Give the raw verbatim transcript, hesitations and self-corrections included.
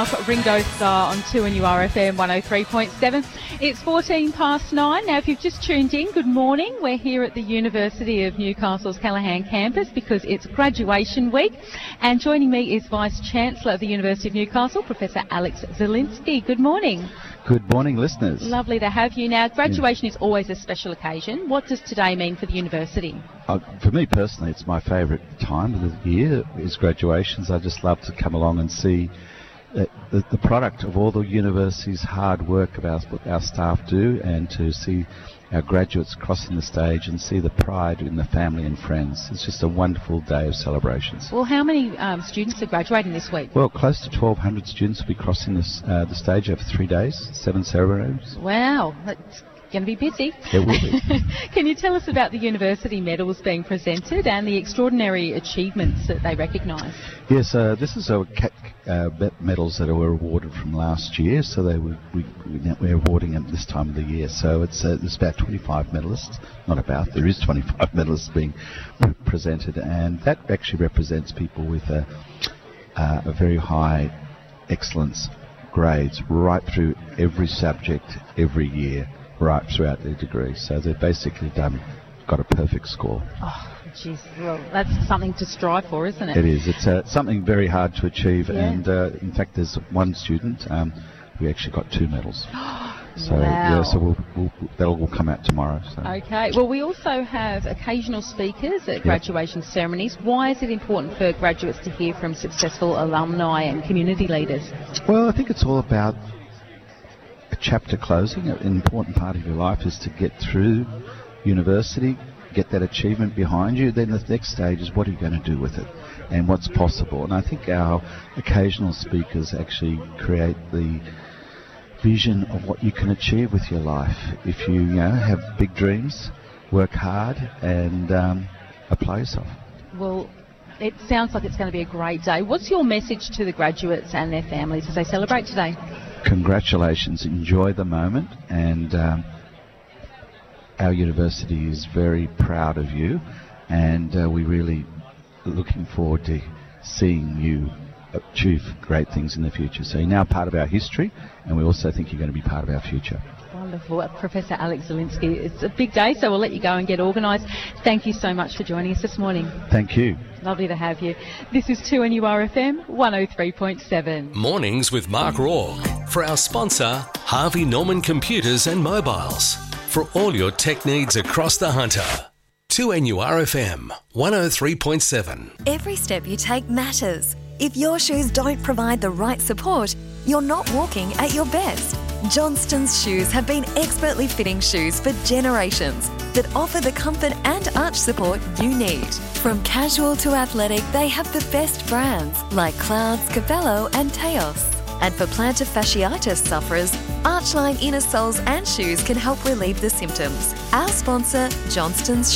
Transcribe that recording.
Mark Ringo Star on two N U R F M one oh three point seven. It's fourteen past nine. Now, if you've just tuned in, good morning. We're here at the University of Newcastle's Callaghan campus because it's graduation week. And joining me is Vice-Chancellor of the University of Newcastle, Professor Alex Zielinski. Good morning. Good morning, listeners. Lovely to have you. Now, graduation is always a special occasion. What does today mean for the university? Uh, for me personally, it's my favourite time of the year is graduations. I just love to come along and see uh, the, the product of all the university's hard work of our, what our staff do, and to see our graduates crossing the stage and see the pride in the family and friends. It's just a wonderful day of celebrations. Well, how many um, students are graduating this week? Well, close to twelve hundred students will be crossing this, uh, the stage over three days, seven ceremonies. Wow, that's going to be busy. It will be. Can you tell us about the university medals being presented and the extraordinary achievements that they recognise? Yes, uh, this is our C A C uh, medals that were awarded from last year, so they were, we, we're awarding them this time of the year. So it's, uh, there's about twenty-five medalists, not about, there is twenty-five medalists being presented, and that actually represents people with a, uh, a very high excellence grades right through every subject every year, right throughout their degree. So they've basically done, got a perfect score. Oh, jeez, well, that's something to strive for, isn't it? It is. It's uh, something very hard to achieve, Yeah. and uh, in fact, there's one student um, who actually got two medals. So Wow. yeah, so we'll, we'll, that'll will come out tomorrow. So. Okay. Well, we also have occasional speakers at graduation ceremonies. Why is it important for graduates to hear from successful alumni and community leaders? Well, I think it's all about a chapter closing. An important part of your life is to get through university, get that achievement behind you. Then the next stage is what are you going to do with it and what's possible. And I think our occasional speakers actually create the vision of what you can achieve with your life if you, you know, have big dreams, work hard, and um, apply yourself. Well, it sounds like it's going to be a great day. What's your message to the graduates and their families as they celebrate today? Congratulations, enjoy the moment, and um, our university is very proud of you, and uh, we're really looking forward to seeing you achieve great things in the future. So you're now part of our history, and we also think you're going to be part of our future. Wonderful. Uh, Professor Alex Zielinski, it's a big day, so we'll let you go and get organised. Thank you so much for joining us this morning. Thank you. Lovely to have you. This is two N U R F M one oh three point seven. Mornings with Mark Rourke. For our sponsor, Harvey Norman Computers and Mobiles. For all your tech needs across the Hunter. two N U R F M one oh three point seven. Every step you take matters. If your shoes don't provide the right support, you're not walking at your best. Johnston's Shoes have been expertly fitting shoes for generations that offer the comfort and arch support you need. From casual to athletic, they have the best brands like Clouds, Capello and Teos. And for plantar fasciitis sufferers, Archline inner soles and shoes can help relieve the symptoms. Our sponsor, Johnston's